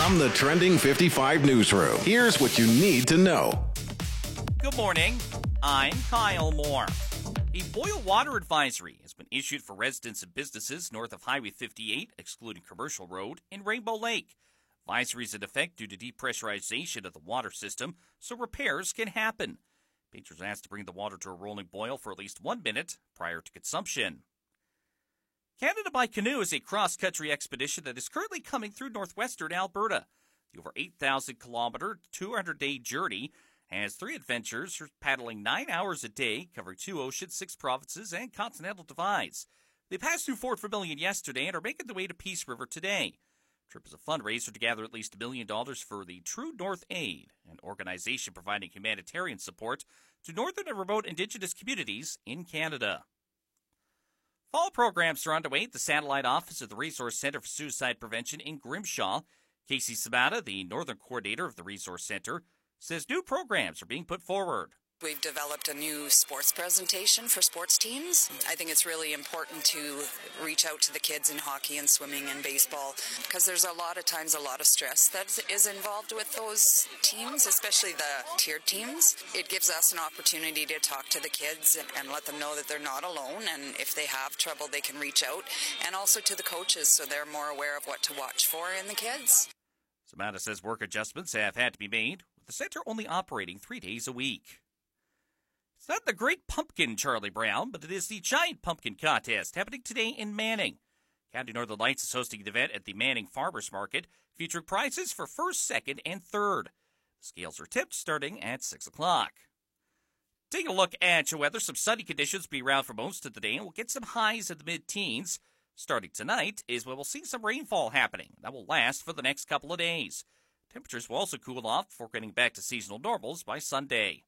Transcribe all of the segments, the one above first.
From the Trending 55 newsroom, here's what you need to know. Good morning. I'm Kyle Moore. A boil water advisory has been issued for residents and businesses north of Highway 58, excluding Commercial Road, in Rainbow Lake. Advisory is in effect due to depressurization of the water system, so repairs can happen. Patrons are asked to bring the water to a rolling boil for at least 1 minute prior to consumption. Canada by Canoe is a cross-country expedition that is currently coming through northwestern Alberta. The over 8,000-kilometer, 200-day journey has 3 adventures, paddling 9 hours a day, covering 2 oceans, 6 provinces, and continental divides. They passed through Fort Vermilion yesterday and are making their way to Peace River today. The trip is a fundraiser to gather at least $1 million for the True North Aid, an organization providing humanitarian support to northern and remote Indigenous communities in Canada. Fall programs are underway at the Satellite Office of the Resource Center for Suicide Prevention in Grimshaw. Casey Sabata, the Northern Coordinator of the Resource Center, says new programs are being put forward. We've developed a new sports presentation for sports teams. I think it's really important to reach out to the kids in hockey and swimming and baseball because there's a lot of times a lot of stress that is involved with those teams, especially the tiered teams. It gives us an opportunity to talk to the kids and let them know that they're not alone, and if they have trouble they can reach out, and also to the coaches so they're more aware of what to watch for in the kids. Samantha says work adjustments have had to be made, with the center only operating 3 days a week. It's not the Great Pumpkin, Charlie Brown, but it is the Giant Pumpkin Contest happening today in Manning. County Northern Lights is hosting the event at the Manning Farmers Market, featuring prizes for first, second, and third. The scales are tipped starting at 6 o'clock. Taking a look at your weather, some sunny conditions will be around for most of the day, and we'll get some highs in the mid-teens. Starting tonight is when we'll see some rainfall happening. That will last for the next couple of days. Temperatures will also cool off before getting back to seasonal normals by Sunday.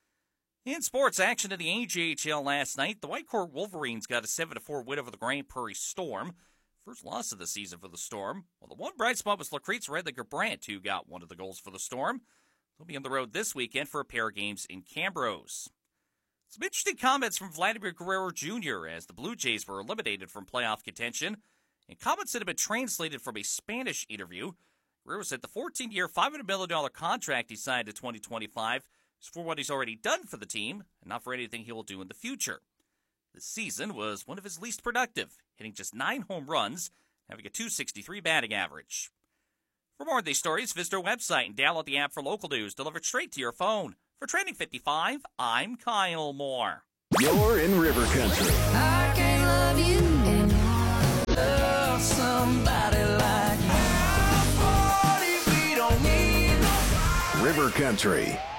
In sports action in the AJHL last night, the Whitecourt Wolverines got a 7-4 win over the Grand Prairie Storm. First loss of the season for the Storm. Well, the one bright spot was Lacrete's Redlinger Brandt, who got one of the goals for the Storm. They'll be on the road this weekend for a pair of games in Camrose. Some interesting comments from Vladimir Guerrero Jr. as the Blue Jays were eliminated from playoff contention, and comments that have been translated from a Spanish interview. Guerrero said the 14-year, $500 million contract he signed in 2025 is for what he's already done for the team and not for anything he will do in the future. This season was one of his least productive, hitting just 9 home runs, having a .263 batting average. For more of these stories, visit our website and download the app for local news delivered straight to your phone. For Trending 55, I'm Kyle Moore. You're in River Country. I can't love you anymore. Love somebody like me. River Country.